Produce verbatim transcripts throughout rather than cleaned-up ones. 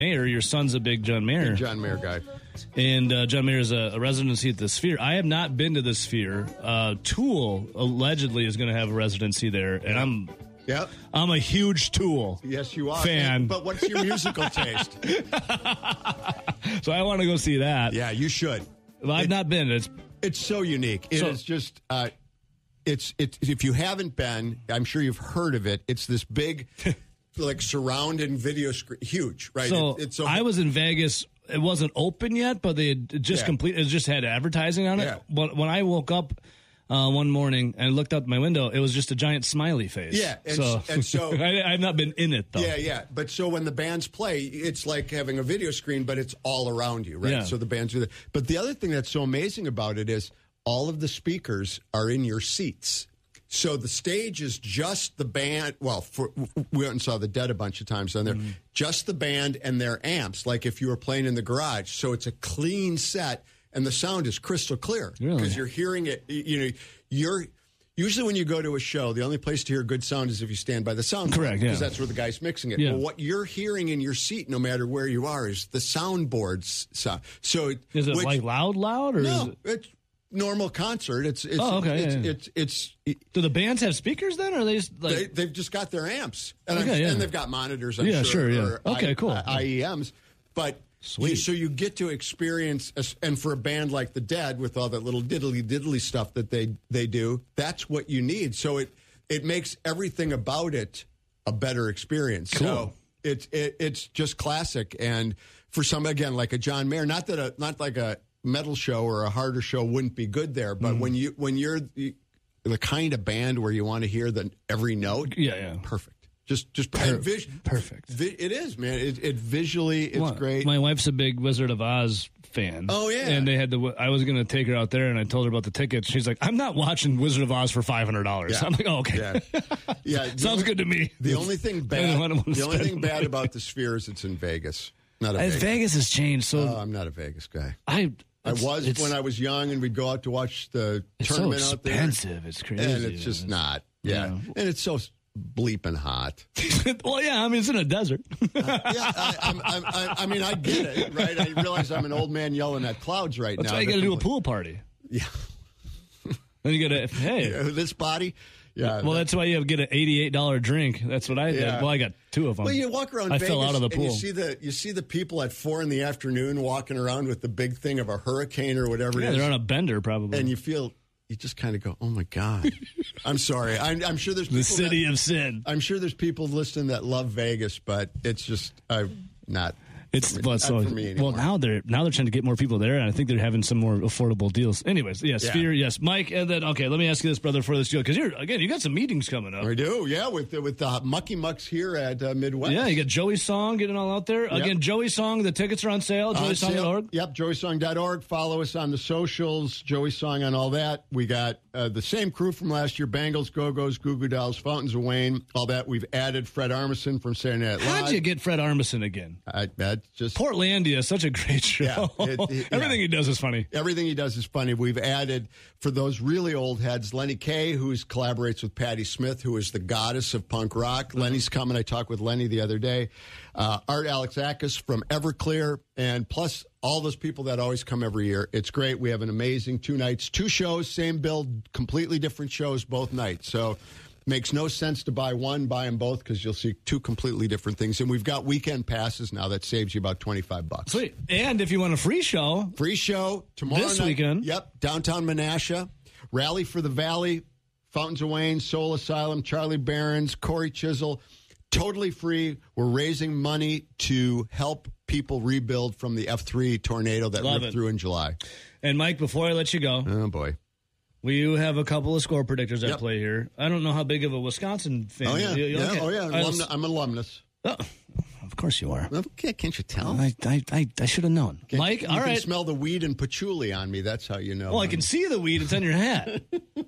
Mayer. Your son's a big John Mayer. Big John Mayer guy. And uh, John Mayer is a, a residency at the Sphere. I have not been to the Sphere. Uh, Tool allegedly is going to have a residency there, and I'm Yep. I'm a huge Tool Yes, you are. fan. And, but what's your musical taste? So I want to go see that. Yeah, you should. Well, I've It- not been. It's It's so unique. It So- is just, uh, it's, it's, if you haven't been, I'm sure you've heard of it. It's this big, like, surround and video screen. Huge, right? So, it, it's so I was in Vegas. It wasn't open yet, but they had just Yeah. complete. It just had advertising on it. Yeah. But when I woke up uh, one morning and looked out my window, it was just a giant smiley face. Yeah, and so, s- and so- I, I've not been in it though. Yeah, yeah. But so when the bands play, it's like having a video screen, but it's all around you, right? Yeah. So the bands do that. But the other thing that's so amazing about it is all of the speakers are in your seats. So the stage is just the band. Well, for, we went and saw the Dead a bunch of times on there. Mm-hmm. Just the band and their amps, like if you were playing in the garage. So it's a clean set, and the sound is crystal clear Really? because you're hearing it. You know, you're usually when you go to a show, the only place to hear good sound is if you stand by the sound. Correct, yeah. Because that's where the guy's mixing it. Yeah. Well, what you're hearing in your seat, no matter where you are, is the soundboard's sound. So it, Is it which- like loud, loud, or is no? it, It's normal concert. It's it's Oh, okay, it's, yeah, yeah. it's, it's, it's do the bands have speakers then, or are they just like? they, they've just got their amps, and, I'm- Okay, yeah. and they've got monitors. I'm Yeah, sure, sure, yeah. or Okay, I, cool. I, I E Ms, but Sweet. you, so you get to experience, a- and for a band like the Dead, with all that little diddly diddly stuff that they they do, that's what you need. So it it makes everything about it a better experience. Cool. So it's it, it's just classic, and for some again like a John Mayer, not that a not like a metal show or a harder show wouldn't be good there, but Mm-hmm. when you when you're the, the kind of band where you want to hear the every note, Yeah, yeah. perfect. Just just Per- and vis- perfect. vi- it is, man. It, it visually it's Well, great. My wife's a big Wizard of Oz fan. Oh, yeah. and they had the. I was going to take her out there, and I told her about the tickets. She's like, "I'm not watching Wizard of Oz for five hundred dollars." Yeah. I'm like, "Oh, okay, yeah, yeah. the sounds only- good to me." The only thing I don't bad, wanna the only spend thing bad money. about the Sphere is it's in Vegas. Not a Uh, Vegas. Vegas has changed, so Oh, I'm not a Vegas guy. I. I it's- was it's, when I was young, and we'd go out to watch the It's so tournament out there. expensive. It's crazy, and it's just not. Yeah, Yeah. and it's so bleeping hot. well, yeah. I mean, it's in a desert. yeah, I, I'm, I'm, I, I mean, I get it, right? I realize I'm an old man yelling at clouds right That's now. why you got to do a pool party. Yeah. Then you got to hey. Yeah, this body. Yeah. Well, that's why you have to get an eighty-eight dollar drink. That's what I did. Yeah. Well, I got two of them. Well, you walk around I Vegas fell out of the and pool. you see the you see the people at four in the afternoon walking around with the big thing of a hurricane or whatever yeah, it is, they're on a bender probably. and you feel you just kind of go, "Oh my god!" I'm sorry. I'm, I'm sure there's the people city that, of sin. I'm sure there's people listening that love Vegas, but it's just I'm not. It's for me, well, not so, for me anymore. well now they're now they're trying to get more people there, and I think they're having some more affordable deals. Anyways, yeah, Sphere, yes, Mike, and then okay, let me ask you this, brother, for this deal because you're again you got some meetings coming up. I do, yeah, with the, with the Mucky Mucks here at uh, Midwest. Yeah, you got Joey Song getting all out there. Yep. Again, Joey Song, the tickets are on sale, joey song dot org. Yep, joey song dot org. Follow us on the socials, Joey Song on all that. We got uh, the same crew from last year, Bangles, Go-Go's, Goo Goo Dolls, Fountains of Wayne, all that. We've added Fred Armisen from Saturday Night Live. How'd you get Fred Armisen again? I, that's just... Portlandia is such a great show. Yeah, it- it- Everything yeah. he does is funny. Everything he does is funny. We've added, for those really old heads, Lenny Kaye, who collaborates with Patti Smith, who is the goddess of punk rock. Lenny's coming. I talked with Lenny the other day. Uh, Art Alexakis from Everclear, and plus all those people that always come every year. It's great. We have an amazing two nights, two shows, same bill, completely different shows both nights. So makes no sense to buy one, buy them both, because you'll see two completely different things. And we've got weekend passes now that saves you about twenty-five bucks. Sweet. And if you want a free show, Free show tomorrow This night. weekend. Yep, downtown Menasha. Rally for the Valley, Fountains of Wayne, Soul Asylum, Charlie Barons, Corey Chisel. Totally free. We're raising money to help people rebuild from the F three tornado that Love ripped it. through in July. and Mike, before I let you go, Oh, boy. we have a couple of score predictors that Yep. play here. I don't know how big of a Wisconsin fan. Oh, yeah. you- yeah. okay. Oh, yeah. I was- Alumni- I'm an alumnus. Oh, of course you are. Okay, can't you tell? I, I, I, I should have known. Can- Mike, you all can right. smell the weed and patchouli on me. That's how you know. Well, I I'm- can see the weed. It's on your hat.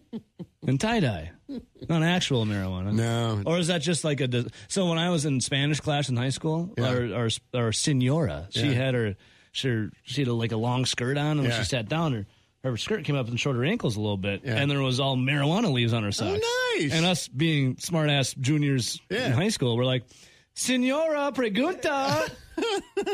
And tie-dye. Not actual marijuana. No. Or is that just like a... de- So when I was in Spanish class in high school, Yeah. our, our, our senora, she Yeah. had her... She, she had a, like a long skirt on, and when Yeah. she sat down, her, her skirt came up and showed her ankles a little bit, Yeah. and there was all marijuana leaves on her socks. Oh, nice. And us being smart-ass juniors Yeah. in high school, we're like... Senora Pregunta.